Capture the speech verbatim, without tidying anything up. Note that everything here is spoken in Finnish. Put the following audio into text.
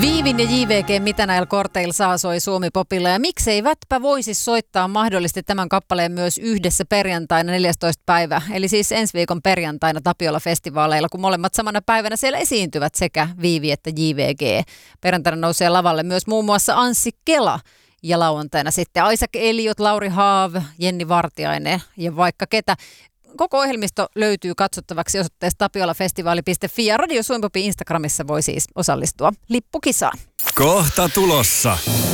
Viivin ja J V G Mitä näillä korteilla saa soi Suomi-popilla ja mikseivätpä voisi soittaa mahdollisesti tämän kappaleen myös yhdessä perjantaina neljästoista päivä, eli siis ensi viikon perjantaina Tapiola-festivaaleilla, kun molemmat samana päivänä siellä esiintyvät sekä Viivi että J V G. Perjantaina nousee lavalle myös muun muassa Anssi Kela ja lauantaina sitten Isaac Elliot, Lauri Haav, Jenni Vartiainen ja vaikka ketä. Koko ohjelmisto löytyy katsottavaksi osoitteesta tapiolafestivaali piste fi ja Radio Suomi Popin Instagramissa voi siis osallistua lippukisaan. Kohta tulossa.